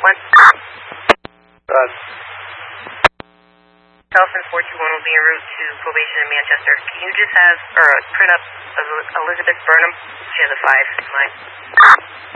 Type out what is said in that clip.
Dolphin 421 will be en route to probation in Manchester. Can you just have, or print up Elizabeth Burnham? She has a 5 in mind.